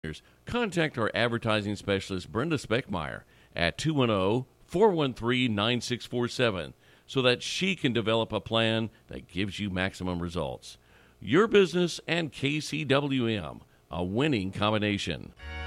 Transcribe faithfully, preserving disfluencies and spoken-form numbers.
Contact our advertising specialist, Brenda Speckmeyer, at two one zero, four one three, nine six four seven so that she can develop a plan that gives you maximum results. Your business and K C W M, a winning combination.